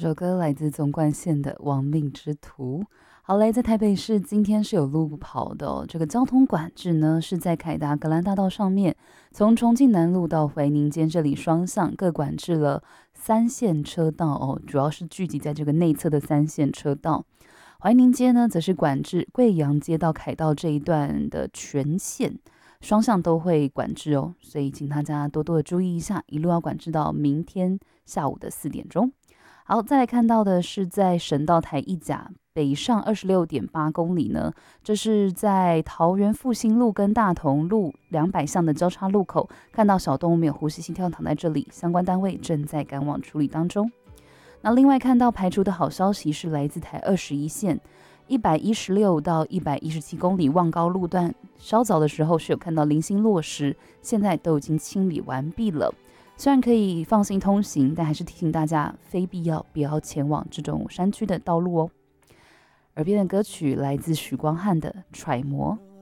首歌来自纵贯线的《亡命之徒》。好嘞，在台北市今天是有路跑的哦。这个交通管制呢是在凯达格兰大道上面，从重庆南路到怀宁街这里双向各管制了3线车道哦，主要是聚集在这个内侧的3线车道。怀宁街呢则是管制贵阳街到凯道这一段的全线。双向都会管制哦，所以请大家多多的注意一下，一路要管制到明天下午的4点钟。好，再来看到的是在省道台一甲北上26.8公里呢，这是在桃园复兴路跟大同路200巷的交叉路口，看到小动物没有呼吸心跳躺在这里，相关单位正在赶往处理当中。那另外看到排除的好消息是来自台21线116到117公里望高路段，稍早的时候是有看到零星落石，现在都已经清理完毕了。虽然可以放心通行，但还是提醒大家非必要不要前往这种山区的道路哦。耳边的歌曲来自许光汉的《揣摩》。